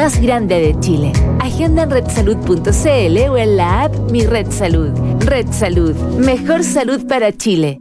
más grande de Chile. Agenda en redsalud.cl o en la app Mi Red Salud. Red Salud, mejor salud para Chile.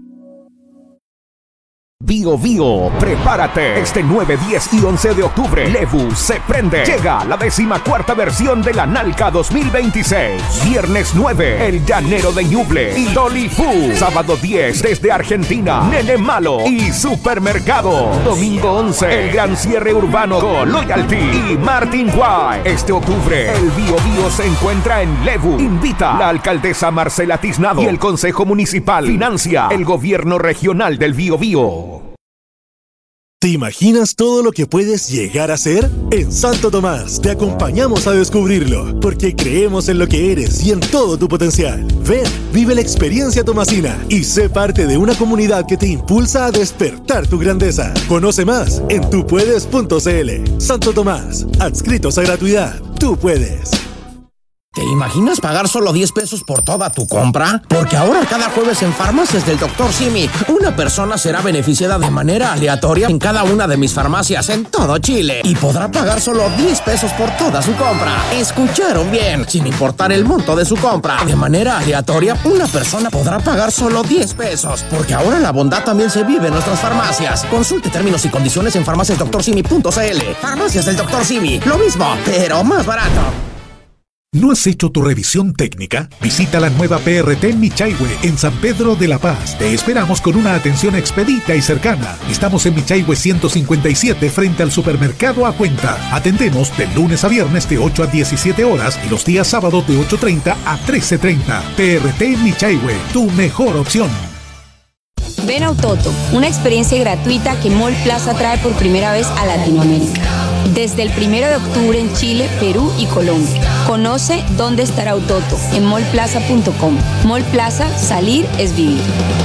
Bio Bio, prepárate. Este 9, 10 y 11 de octubre, Levu se prende. Llega la 14ª versión de la Nalca 2026. Viernes 9, El Llanero de Ñuble y Dolly Fu. Sábado 10, desde Argentina, Nene Malo y Supermercado. Domingo 11, el gran cierre urbano con Loyalty y Martin Guay. Este octubre, el Bio Bio se encuentra en Levu. Invita la alcaldesa Marcela Tiznado y el Consejo Municipal. Financia el Gobierno Regional del Bio Bio. ¿Te imaginas todo lo que puedes llegar a ser? En Santo Tomás te acompañamos a descubrirlo, porque creemos en lo que eres y en todo tu potencial. Ven, vive la experiencia tomasina y sé parte de una comunidad que te impulsa a despertar tu grandeza. Conoce más en tupuedes.cl. Santo Tomás, adscritos a gratuidad. Tú puedes. ¿Te imaginas pagar solo 10 pesos por toda tu compra? Porque ahora cada jueves en Farmacias del Dr. Simi, una persona será beneficiada de manera aleatoria en cada una de mis farmacias en todo Chile y podrá pagar solo 10 pesos por toda su compra. ¿Escucharon bien? Sin importar el monto de su compra, de manera aleatoria, una persona podrá pagar solo 10 pesos. Porque ahora la bondad también se vive en nuestras farmacias. Consulte términos y condiciones en farmaciasdrsimi.cl. Farmacias del Dr. Simi, lo mismo, pero más barato. ¿No has hecho tu revisión técnica? Visita la nueva PRT en Michaihue, en San Pedro de la Paz. Te esperamos con una atención expedita y cercana. Estamos en Michaihue 157 frente al supermercado A Cuenta. Atendemos de lunes a viernes de 8 a 17 horas y los días sábados de 8:30 a 13:30. PRT en Michaihue, tu mejor opción. Ven a Autoto, una experiencia gratuita que Mall Plaza trae por primera vez a Latinoamérica. Desde el 1 de octubre en Chile, Perú y Colombia. Conoce dónde estará Autoto en mallplaza.com. Mall Plaza, salir es vivir.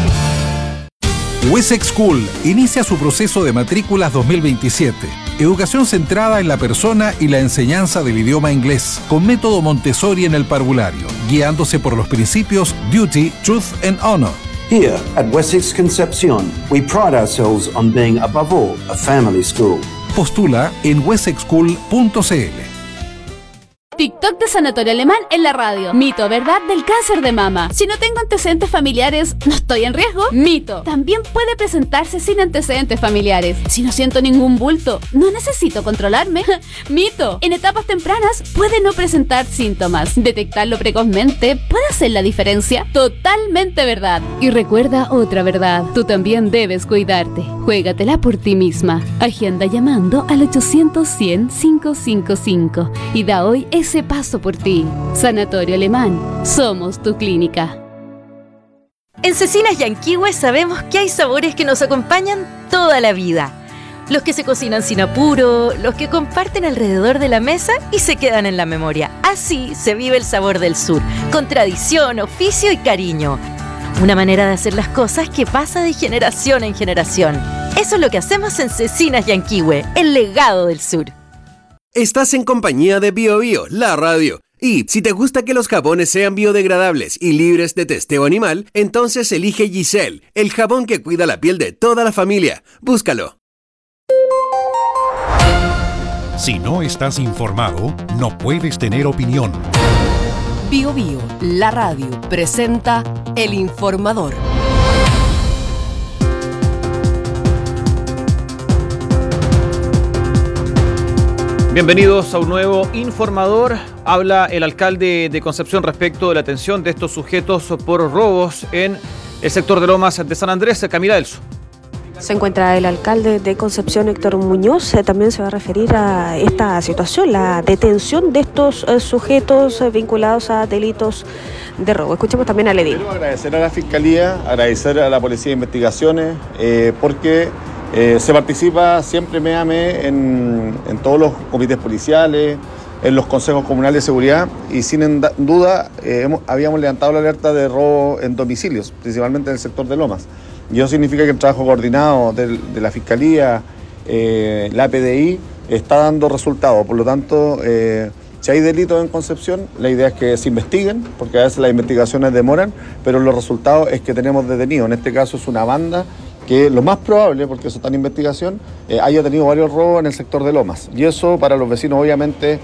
Wessex School inicia su proceso de matrículas 2027. Educación centrada en la persona y la enseñanza del idioma inglés, con método Montessori en el parvulario, guiándose por los principios Duty, Truth and Honor. Here at Wessex Concepcion, we pride ourselves on being above all a family school. Postula en wessexschool.cl. TikTok de Sanatorio Alemán en la radio. Mito, ¿verdad? Del cáncer de mama. Si no tengo antecedentes familiares, ¿no estoy en riesgo? Mito. También puede presentarse sin antecedentes familiares. Si no siento ningún bulto, ¿no necesito controlarme? Mito. En etapas tempranas puede no presentar síntomas. Detectarlo precozmente puede hacer la diferencia. Totalmente verdad. Y recuerda otra verdad. Tú también debes cuidarte. Juégatela por ti misma. Agenda llamando al 800-100-555 y da hoy ese paso por ti. Sanatorio Alemán, somos tu clínica. En Cecinas Yanquihue sabemos que hay sabores que nos acompañan toda la vida. Los que se cocinan sin apuro, los que comparten alrededor de la mesa y se quedan en la memoria. Así se vive el sabor del sur, con tradición, oficio y cariño. Una manera de hacer las cosas que pasa de generación en generación. Eso es lo que hacemos en Cecinas Yanquihue, el legado del sur. Estás en compañía de Bio Bio, la radio. Y si te gusta que los jabones sean biodegradables y libres de testeo animal, entonces elige Giselle, el jabón que cuida la piel de toda la familia. Búscalo. Si no estás informado, no puedes tener opinión. Bio Bio, la radio, presenta El Informador. Bienvenidos a un nuevo Informador. Habla el alcalde de Concepción respecto de la atención de estos sujetos por robos en el sector de Lomas de San Andrés. Camila Delso. Se encuentra el alcalde de Concepción, Héctor Muñoz. También se va a referir a esta situación, la detención de estos sujetos vinculados a delitos de robo. Escuchemos también al edil. Quiero agradecer a la Fiscalía, agradecer a la Policía de Investigaciones, porque se participa siempre mes a mes en todos los comités policiales, en los consejos comunales de seguridad y sin duda habíamos levantado la alerta de robo en domicilios, principalmente en el sector de Lomas. Y eso significa que el trabajo coordinado de la Fiscalía, la PDI, está dando resultados. Por lo tanto, si hay delitos en Concepción, la idea es que se investiguen, porque a veces las investigaciones demoran, pero los resultados es que tenemos detenidos. En este caso es una banda que lo más probable, porque eso está en investigación, haya tenido varios robos en el sector de Lomas. Y eso para los vecinos obviamente